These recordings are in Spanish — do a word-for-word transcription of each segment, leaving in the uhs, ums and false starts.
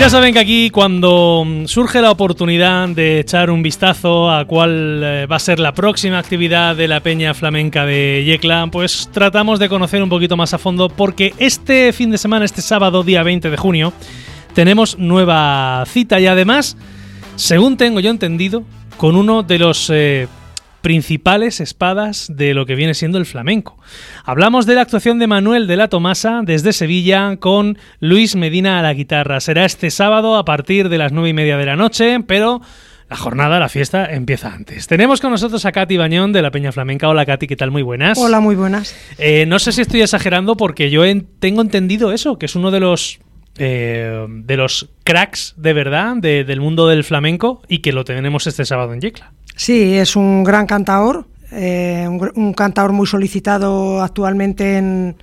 Ya saben que aquí cuando surge la oportunidad de echar un vistazo a cuál va a ser la próxima actividad de la Peña Flamenca de Yecla, pues tratamos de conocer un poquito más a fondo, porque este fin de semana, este sábado día veinte de junio, tenemos nueva cita y además, según tengo yo entendido, con uno de los eh, principales espadas de lo que viene siendo el flamenco. Hablamos de la actuación de Manuel de la Tomasa desde Sevilla con Luis Medina a la guitarra. Será este sábado a partir de las nueve y media de la noche, pero la jornada, la fiesta, empieza antes. Tenemos con nosotros a Katy Bañón de la Peña Flamenca. Hola Katy, ¿qué tal? Muy buenas. Hola, muy buenas. Eh, no sé si estoy exagerando porque yo en, tengo entendido eso, que es uno de los eh, de los cracks de verdad de, del mundo del flamenco y que lo tenemos este sábado en Yecla. Sí, es un gran cantador, eh, un, un cantador muy solicitado actualmente en,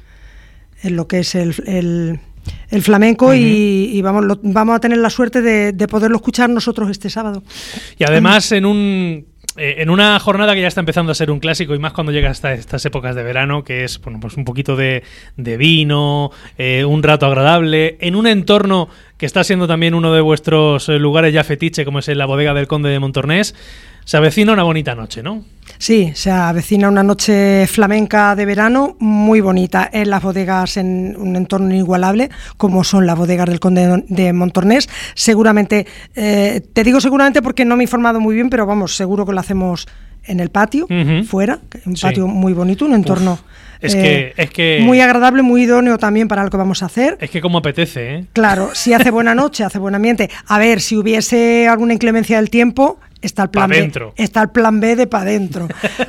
en lo que es el, el, el flamenco. Uh-huh. y, y vamos, lo, vamos a tener la suerte de, de poderlo escuchar nosotros este sábado. Y además en un... en una jornada que ya está empezando a ser un clásico, y más cuando llega hasta estas épocas de verano, que es bueno, pues un poquito de, de vino, eh, un rato agradable, en un entorno que está siendo también uno de vuestros lugares ya fetiche, como es en la bodega del Conde de Montornés. Se avecina una bonita noche, ¿no? Sí, se avecina una noche flamenca de verano muy bonita en las bodegas, en un entorno inigualable como son las bodegas del Conde de Montornés. Seguramente, eh, te digo seguramente porque no me he informado muy bien, pero vamos, seguro que lo hacemos en el patio, uh-huh. fuera, un patio sí. muy bonito, un entorno Uf, es eh, que, es que, muy agradable, muy idóneo también para lo que vamos a hacer. Es que como apetece, ¿eh? Claro, si hace buena noche, hace buen ambiente. A ver, si hubiese alguna inclemencia del tiempo, está el plan pa' B, dentro. Está el plan B de para adentro.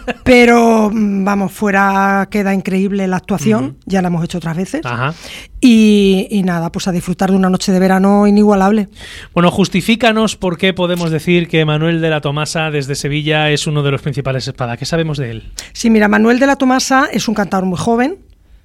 Pero vamos, fuera queda increíble la actuación, uh-huh. ya la hemos hecho otras veces. Ajá. Y, y nada, pues a disfrutar de una noche de verano inigualable. Bueno, justifícanos por qué podemos decir que Manuel de la Tomasa desde Sevilla es uno de los principales espadas. ¿Qué sabemos de él? Sí, mira, Manuel de la Tomasa es un cantador muy joven.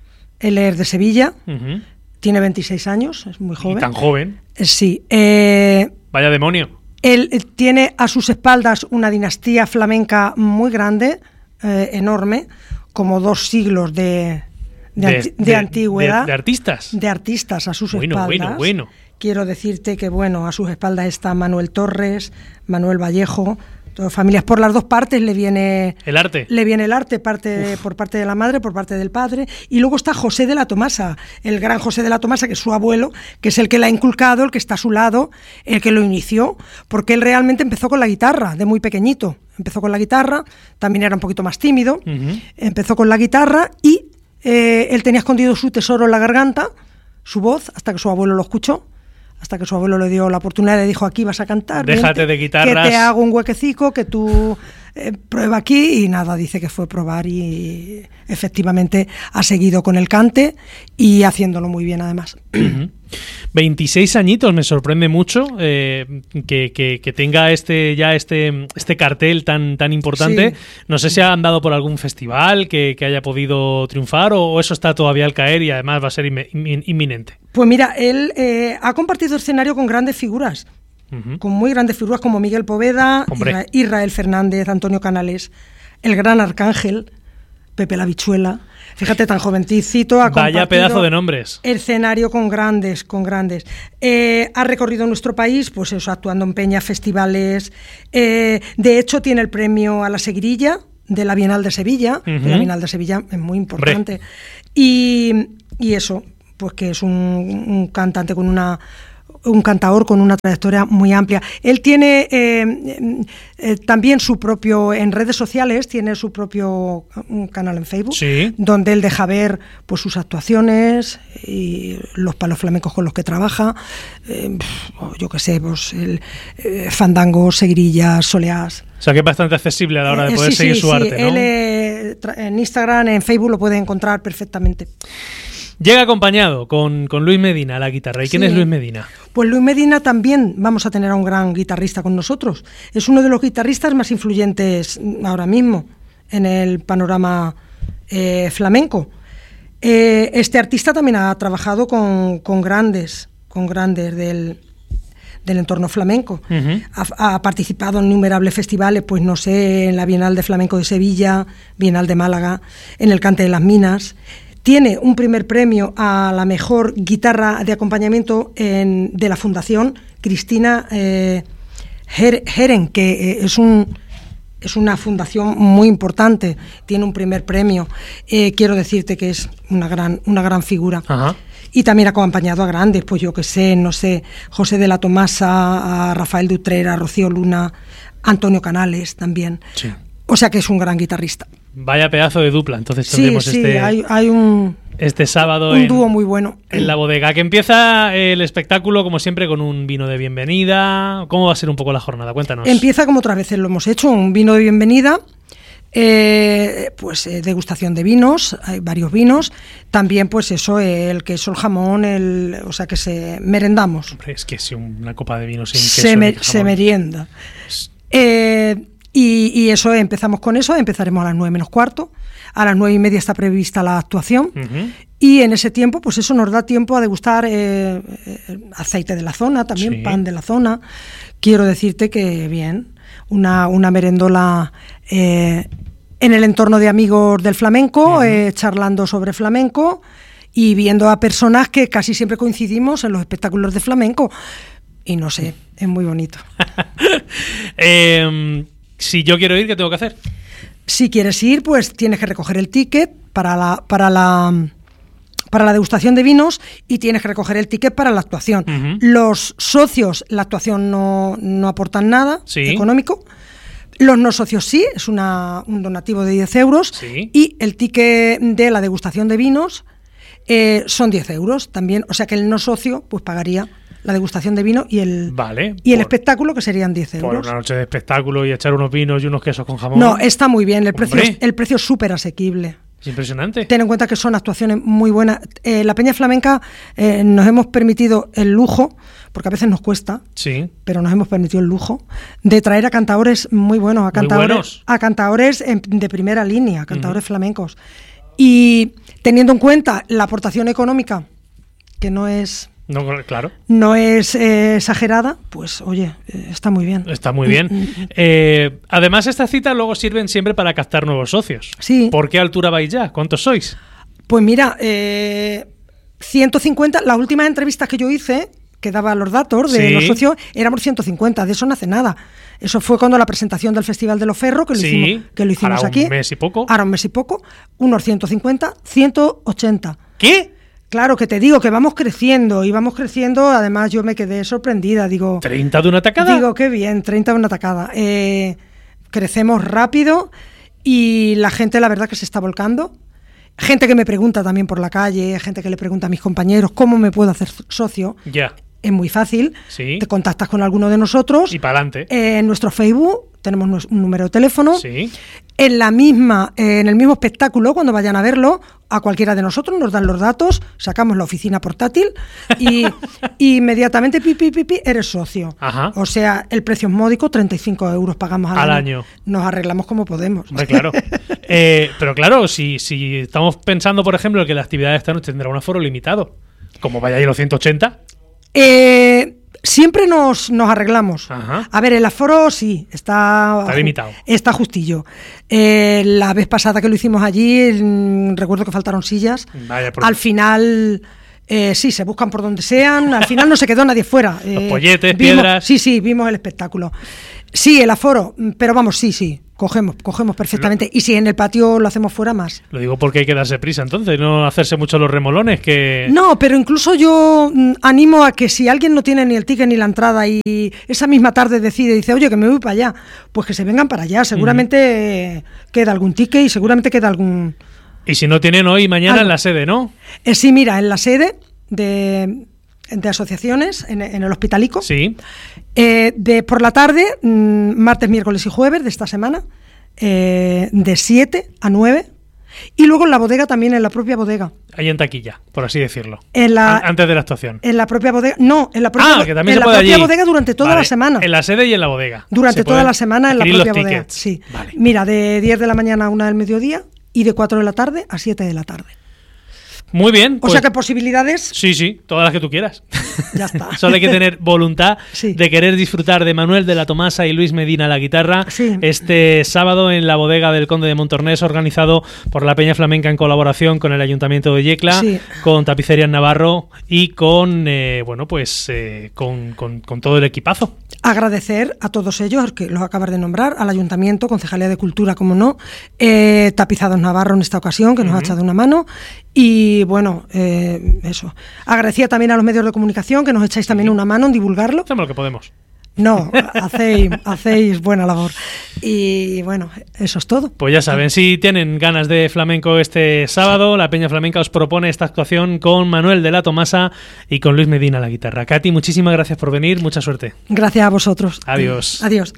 Él es de Sevilla, uh-huh. tiene veintiséis años, es muy joven. ¿Y tan joven? Sí. Eh, Vaya demonio. Él tiene a sus espaldas una dinastía flamenca muy grande, eh, enorme, como dos siglos de, de, de, anti- de, de antigüedad. De, de artistas. De artistas a sus bueno, espaldas. Bueno, bueno. Quiero decirte que, bueno, a sus espaldas está Manuel Torres, Manuel Vallejo, todas familias. Por las dos partes le viene el arte. Le viene el arte, parte por parte de la madre, por parte del padre. Y luego está José de la Tomasa, el gran José de la Tomasa, que es su abuelo, que es el que la ha inculcado, el que está a su lado, el que lo inició, porque él realmente empezó con la guitarra, de muy pequeñito. Empezó con la guitarra, también era un poquito más tímido, uh-huh. empezó con la guitarra y eh, él tenía escondido su tesoro en la garganta, su voz, hasta que su abuelo lo escuchó. Hasta que su abuelo le dio la oportunidad, le dijo, aquí vas a cantar. Déjate de guitarras. Que te hago un huequecico, que tú eh, prueba aquí. Y nada, dice que fue probar y efectivamente ha seguido con el cante y haciéndolo muy bien además. Uh-huh. veintiséis añitos, me sorprende mucho eh, que, que, que tenga este ya este, este cartel tan, tan importante. Sí. No sé si ha andado por algún festival que, que haya podido triunfar o, o eso está todavía al caer y además va a ser inmi- inminente. Pues mira, él eh, ha compartido escenario con grandes figuras, uh-huh. con muy grandes figuras como Miguel Poveda, Isra- Israel Fernández, Antonio Canales, el gran Arcángel, Pepe la Bichuela. Fíjate, tan jovencito, ha Vaya pedazo de nombres. Escenario con grandes, con grandes. Eh, ha recorrido nuestro país, pues eso, actuando en peñas, festivales. Eh, de hecho, tiene el premio a la Seguirilla de la Bienal de Sevilla. Uh-huh. La Bienal de Sevilla es muy importante. Y, y eso, pues que es un, un cantante con una... un cantador con una trayectoria muy amplia. Él tiene eh, eh, también su propio, en redes sociales, tiene su propio un canal en Facebook, sí. donde él deja ver pues sus actuaciones y los palos flamencos con los que trabaja, eh, yo qué sé, pues el eh, fandangos, seguirillas, soleás. O sea que es bastante accesible a la hora de poder eh, sí, seguir sí, su sí. arte, ¿no? Él eh, tra- en Instagram, en Facebook lo puede encontrar perfectamente. Llega acompañado con, con Luis Medina a la guitarra. ¿Y quién sí. es Luis Medina? Pues Luis Medina también vamos a tener a un gran guitarrista con nosotros. Es uno de los guitarristas más influyentes ahora mismo en el panorama eh, flamenco. Eh, este artista también ha trabajado con, con grandes, con grandes del, del entorno flamenco. Uh-huh. Ha, ha participado en innumerables festivales, pues no sé, en la Bienal de Flamenco de Sevilla, Bienal de Málaga, en el Cante de las Minas. tiene un primer premio a la mejor guitarra de acompañamiento en, de la Fundación Cristina eh, Heren, que eh, es un... Es una fundación muy importante, tiene un primer premio. Eh, quiero decirte que es una gran, una gran figura. Ajá. Y también ha acompañado a grandes, pues yo que sé, no sé, José de la Tomasa, a Rafael Dutrera, a Rocío Luna, Antonio Canales también. Sí. O sea que es un gran guitarrista. Vaya pedazo de dupla, entonces Sí, tendremos sí, este, hay, hay un, este sábado un en, dúo muy bueno. en la bodega. Que empieza el espectáculo, como siempre, con un vino de bienvenida. ¿Cómo va a ser un poco la jornada? Cuéntanos. Empieza como otras veces lo hemos hecho, un vino de bienvenida. Eh, pues eh, degustación de vinos, hay varios vinos, también pues eso, eh, el queso, el jamón, el, o sea que se merendamos. Hombre, es que si una copa de vino sin queso Se, me, jamón. se merienda. Eh, y, y eso, empezamos con eso, empezaremos a las nueve menos cuarto, a las nueve y media está prevista la actuación, Uh-huh. y en ese tiempo, pues eso nos da tiempo a degustar eh, eh, aceite de la zona, también Sí. pan de la zona. Quiero decirte que bien, una, una merendola eh, en el entorno de amigos del flamenco, uh-huh. eh, charlando sobre flamenco y viendo a personas que casi siempre coincidimos en los espectáculos de flamenco. Y no sé, es muy bonito. eh, si yo quiero ir, ¿qué tengo que hacer? Si quieres ir, pues tienes que recoger el ticket para la, para la, para la degustación de vinos y tienes que recoger el ticket para la actuación. Uh-huh. Los socios, la actuación no, no aportan nada Sí. económico. Los no socios sí, es una, un donativo de diez euros. Sí. Y el ticket de la degustación de vinos eh, son diez euros también. O sea que el no socio pues pagaría la degustación de vino y el, Vale, y el por, espectáculo, que serían diez euros. Por una noche de espectáculo y echar unos vinos y unos quesos con jamón. No, está muy bien, el precio, Hombre. es, el precio es súper asequible. Es impresionante. Ten en cuenta que son actuaciones muy buenas. Eh, la Peña Flamenca eh, nos hemos permitido el lujo, porque a veces nos cuesta, Sí. pero nos hemos permitido el lujo de traer a cantadores muy buenos, a cantadores, buenos. a cantadores en- de primera línea, a cantadores uh-huh. flamencos. Y teniendo en cuenta la aportación económica, que no es... No, claro. No es eh, exagerada, pues oye, eh, está muy bien. Está muy bien. Eh, además, estas citas luego sirven siempre para captar nuevos socios. Sí. ¿Por qué altura vais ya? ¿Cuántos sois? Pues mira, eh, ciento cincuenta, las últimas entrevistas que yo hice, que daba los datos de Sí. los socios, éramos ciento cincuenta, de eso no hace nada. Eso fue cuando la presentación del Festival de los Ferros, que lo Sí, hicimos, que lo hicimos hará aquí. un mes y poco. Ahora un mes y poco, unos ciento cincuenta, ciento ochenta. ¿Qué? Claro, que te digo que vamos creciendo y vamos creciendo. Además, yo me quedé sorprendida. Digo, ¿treinta de una tacada? Digo, qué bien, treinta de una tacada. Eh, crecemos rápido y la gente, la verdad, que se está volcando. Gente que me pregunta también por la calle, gente que le pregunta a mis compañeros cómo me puedo hacer socio. Ya. Es muy fácil. Sí. Te contactas con alguno de nosotros. Y para adelante. Eh, en nuestro Facebook tenemos un número de teléfono. Sí. En la misma, eh, en el mismo espectáculo, cuando vayan a verlo, a cualquiera de nosotros nos dan los datos, sacamos la oficina portátil y, y inmediatamente pi, pi, pi, pi, eres socio. Ajá. O sea, el precio es módico, treinta y cinco euros pagamos al, Al año. año. Nos arreglamos como podemos. Hombre, claro. eh, pero claro, si, si estamos pensando, por ejemplo, que la actividad de esta noche tendrá un aforo limitado, como vaya ahí los ciento ochenta. Eh, siempre nos, nos arreglamos. Ajá. A ver, el aforo sí, está, Está limitado. Está justillo. Eh, la vez pasada que lo hicimos allí, mm, recuerdo que faltaron sillas. Vaya, por... Al final, eh, sí, se buscan por donde sean. Al final no se quedó nadie fuera. Los Eh, polletes, vimos, piedras. Sí, sí, vimos el espectáculo. Sí, el aforo, pero vamos, sí, sí. Cogemos, cogemos perfectamente. Y si en el patio lo hacemos fuera, más. Lo digo porque hay que darse prisa entonces, no hacerse mucho los remolones que... No, pero incluso yo mm, animo a que si alguien no tiene ni el ticket ni la entrada y esa misma tarde decide, dice, oye, que me voy para allá, pues que se vengan para allá. Seguramente eh, queda algún ticket y seguramente queda algún... Y si no tienen hoy y mañana Algo. en la sede, ¿no? Eh, sí, mira, en la sede de, de asociaciones, en, en el Hospitalico, Sí. eh, de por la tarde, mm, martes, miércoles y jueves de esta semana, eh, de siete a nueve, y luego en la bodega también, en la propia bodega. Ahí en taquilla, por así decirlo. En la, An- antes de la actuación. En la propia bodega, no, en la propia, Ah, que también en se la puede propia allí. bodega durante toda Vale, la semana. En la sede y en la bodega. Durante Se toda pueden la semana en la adquirir propia los bodega. tickets. Sí. Vale. Mira, de diez de la mañana a una del mediodía y de cuatro de la tarde a siete de la tarde. Muy bien. Pues, o sea que posibilidades. Sí, sí, todas las que tú quieras. Ya está. Solo hay que tener voluntad sí. de querer disfrutar de Manuel de la Tomasa y Luis Medina a la guitarra sí. este sábado en la bodega del Conde de Montornés, organizado por la Peña Flamenca en colaboración con el Ayuntamiento de Yecla, sí. con Tapicerías Navarro y con eh, bueno pues eh, con, con, con todo el equipazo. Agradecer a todos ellos, que los acabas de nombrar, al Ayuntamiento, Concejalía de Cultura, como no, eh, Tapizados Navarro en esta ocasión, que nos uh-huh. ha echado una mano, y bueno, eh, eso. Agradecía también a los medios de comunicación, que nos echáis también una mano en divulgarlo. Hacemos lo que podemos. No, hacéis, hacéis buena labor. Y bueno, eso es todo. Pues ya saben, si tienen ganas de flamenco este sábado, la Peña Flamenca os propone esta actuación con Manuel de la Tomasa y con Luis Medina a la guitarra. Katy, muchísimas gracias por venir, mucha suerte. Gracias a vosotros. Adiós. Adiós.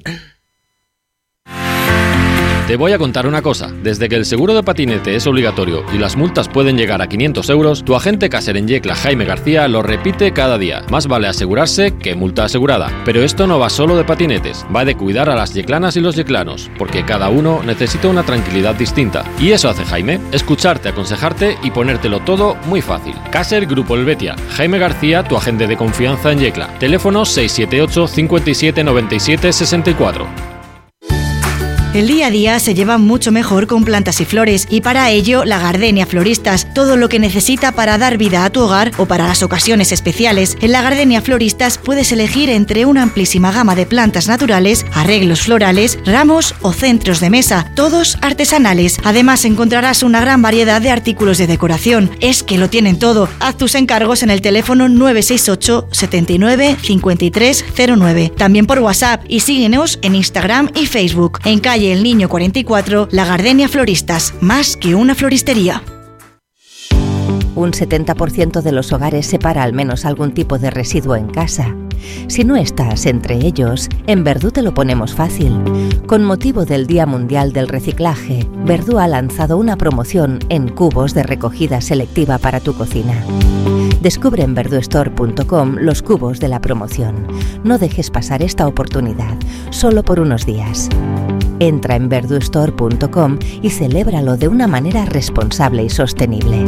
Te voy a contar una cosa, desde que el seguro de patinete es obligatorio y las multas pueden llegar a quinientos euros, tu agente Caser en Yecla, Jaime García, lo repite cada día. Más vale asegurarse que multa asegurada. Pero esto no va solo de patinetes, va de cuidar a las yeclanas y los yeclanos, porque cada uno necesita una tranquilidad distinta. Y eso hace Jaime, escucharte, aconsejarte y ponértelo todo muy fácil. Caser Grupo Helvetia, Jaime García, tu agente de confianza en Yecla. Teléfono seis siete ocho, cinco siete, nueve siete, seis cuatro. El día a día se lleva mucho mejor con plantas y flores y para ello La Gardenia Floristas, todo lo que necesita para dar vida a tu hogar o para las ocasiones especiales. En La Gardenia Floristas puedes elegir entre una amplísima gama de plantas naturales, arreglos florales, ramos o centros de mesa, todos artesanales. Además encontrarás una gran variedad de artículos de decoración. Es que lo tienen todo. Haz tus encargos en el teléfono nueve seis ocho, setenta y nueve, cincuenta y tres cero nueve. También por WhatsApp y síguenos en Instagram y Facebook. En calle El Niño cuarenta y cuatro, La Gardenia Floristas, más que una floristería. Un setenta por ciento de los hogares separa al menos algún tipo de residuo en casa. Si no estás entre ellos, en Verdú te lo ponemos fácil. Con motivo del Día Mundial del Reciclaje, Verdú ha lanzado una promoción en cubos de recogida selectiva para tu cocina. Descubre en verdú store punto com los cubos de la promoción. No dejes pasar esta oportunidad, solo por unos días. Entra en verdú store punto com y celébralo de una manera responsable y sostenible.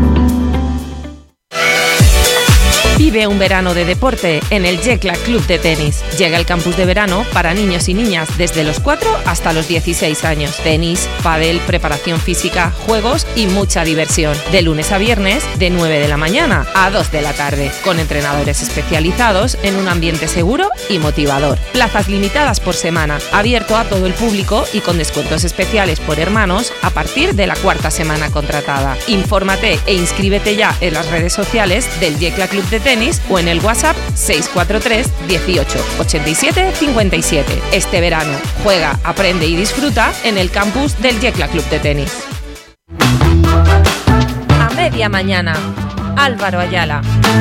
Vive un verano de deporte en el Yecla Club de Tenis. Llega el campus de verano para niños y niñas desde los cuatro hasta los dieciséis años. Tenis, pádel, preparación física, juegos y mucha diversión. De lunes a viernes, de nueve de la mañana a dos de la tarde, con entrenadores especializados en un ambiente seguro y motivador. Plazas limitadas por semana, abierto a todo el público y con descuentos especiales por hermanos a partir de la cuarta semana contratada. Infórmate e inscríbete ya en las redes sociales del Yecla Club de Tenis o en el WhatsApp seis cuatro tres, dieciocho, ochenta y siete, cincuenta y siete. Este verano juega, aprende y disfruta en el campus del Yecla Club de Tenis. A media mañana, Álvaro Ayala.